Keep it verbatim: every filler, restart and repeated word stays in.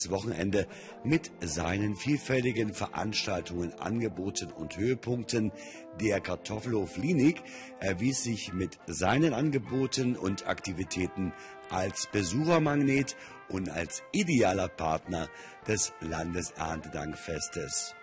Wochenende mit seinen vielfältigen Veranstaltungen, Angeboten und Höhepunkten. Der Kartoffelhof Lienig erwies sich mit seinen Angeboten und Aktivitäten als Besuchermagnet und als idealer Partner des Landeserntedankfestes.